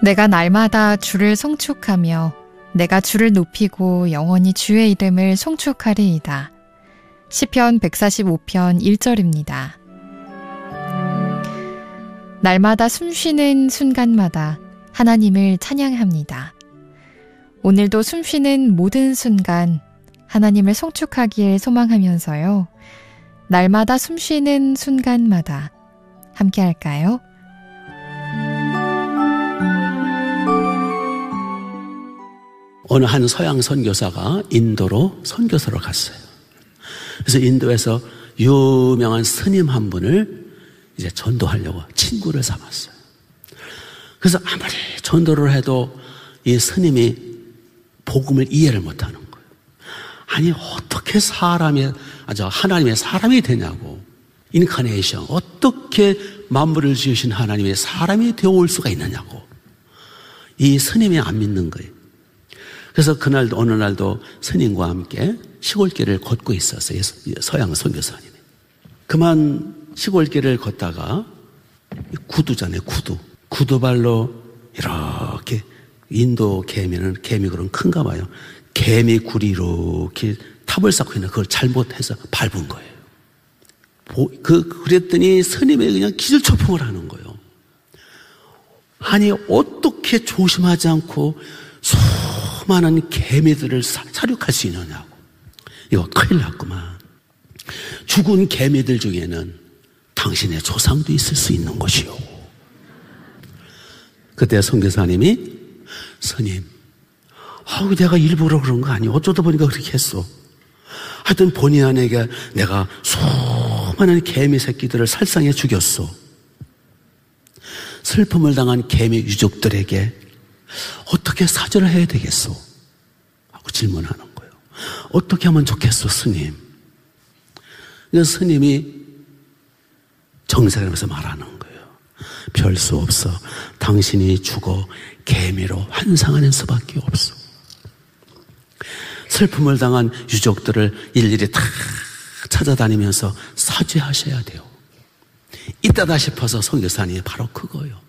내가 날마다 주를 송축하며 내가 주를 높이고 영원히 주의 이름을 송축하리이다. 시편 145편 1절입니다. 날마다 숨쉬는 순간마다 하나님을 찬양합니다. 오늘도 숨쉬는 모든 순간 하나님을 송축하길 소망하면서요. 날마다 숨쉬는 순간마다 함께 할까요? 어느 한 서양 선교사가 인도로 선교사로 갔어요. 그래서 인도에서 유명한 스님 한 분을 이제 전도하려고 친구를 삼았어요. 그래서 아무리 전도를 해도 이 스님이 복음을 이해를 못하는 거예요. 아니 어떻게 하나님의 사람이 되냐고. 인카네이션, 어떻게 만물을 지으신 하나님의 사람이 되어올 수가 있느냐고. 이 스님이 안 믿는 거예요. 그래서 어느 날도 스님과 함께 시골길을 걷고 있었어요. 서양 선교사님이. 그만 시골길을 걷다가 구두잖아요. 구두발로 이렇게 인도 개미는 개미굴은 큰가 봐요. 개미굴이 이렇게 탑을 쌓고 있는 그걸 잘못해서 밟은 거예요. 그랬더니 스님이 그냥 기절초풍을 하는 거예요. 아니 어떻게 조심하지 않고 수많은 개미들을 사륙할 수 있느냐고. 이거 큰일 났구만. 죽은 개미들 중에는 당신의 조상도 있을 수 있는 것이요. 그때 선교사님이 스님, 내가 일부러 그런 거 아니야. 어쩌다 보니까 그렇게 했어. 하여튼 본의 아니게 내가 수많은 개미 새끼들을 살상해 죽였어. 슬픔을 당한 개미 유족들에게 어떻게 사죄를 해야 되겠소? 하고 질문하는 거예요. 어떻게 하면 좋겠소, 스님? 그래서 스님이 정색하면서 말하는 거예요. 별 수 없어. 당신이 죽어 개미로 환상하는 수밖에 없어. 슬픔을 당한 유족들을 일일이 다 찾아다니면서 사죄하셔야 돼요. 이따다 싶어서 선교사님이 바로 그거예요.